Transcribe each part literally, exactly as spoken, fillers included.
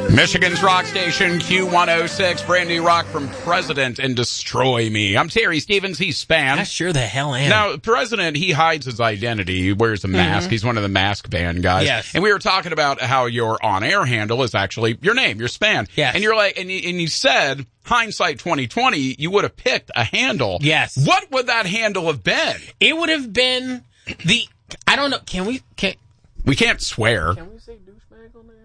Michigan's rock station, Q one oh six, brand new rock from President and Destroy Me. I'm Terry Stevens, he's Spam. I sure the hell am. Now, President, he hides his identity, he wears a mask, mm-hmm. he's one of the mask band guys. Yes. And we were talking about how your on-air handle is actually your name, your Spam. Yes. And you're like, and you, and you said, hindsight twenty twenty, you would have picked a handle. Yes. What would that handle have been? It would have been the, I don't know, can we, can... We can't swear. Can we say douchebag on the air?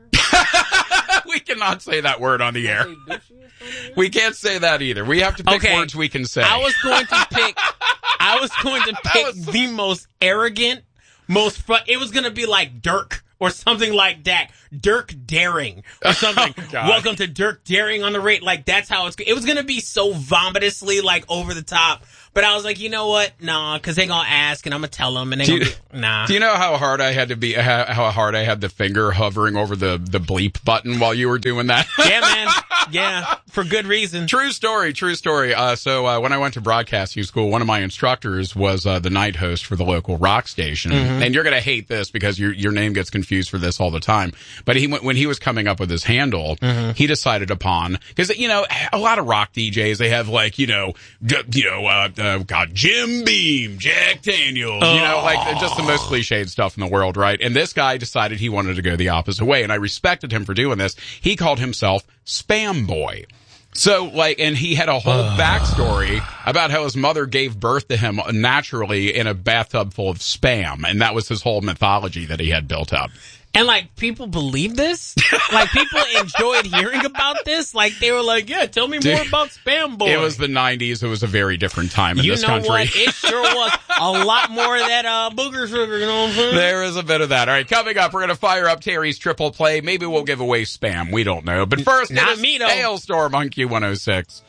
We cannot say that word on the air. We can't say that either. We have to pick okay. words we can say. I was going to pick. I was going to pick was... the most arrogant, most fun. It was going to be like Dirk or something like that. Dirk Daring or something. Oh, welcome to Dirk Daring on the rate. Like that's how it's. It was going to be so vomitously like over the top. But I was like, you know what? Nah, because they're going to ask, and I'm going to tell them, and they're going to be, nah. Do you know how hard I had to be, how, how hard I had the finger hovering over the, the bleep button while you were doing that? Yeah, man. Yeah, for good reason. True story, true story. Uh, so uh, when I went to broadcasting school, one of my instructors was uh, the night host for the local rock station. Mm-hmm. And you're going to hate this because your your name gets confused for this all the time. But he when he was coming up with his handle, mm-hmm. he decided upon, because, you know, a lot of rock D Js, they have like, you know, you know, uh, uh God, Jim Beam, Jack Daniels, oh. you know, like just the most cliched stuff in the world, right? And this guy decided he wanted to go the opposite way, and I respected him for doing this. He called himself Spam Boy. So, like, and he had a whole backstory about how his mother gave birth to him naturally in a bathtub full of spam, and that was his whole mythology that he had built up. And, like, people believe this? Like, people enjoyed hearing about this? Like, they were like, yeah, tell me more Dude, about Spam Boy. It was the nineties. It was a very different time in you this know country. What? It sure was. A lot more of that uh, booger sugar, you know what I'm saying? There is a bit of that. All right, coming up, we're going to fire up Terry's triple play. Maybe we'll give away Spam. We don't know. But first, Not it is me, though. Hailstorm on Q one oh six.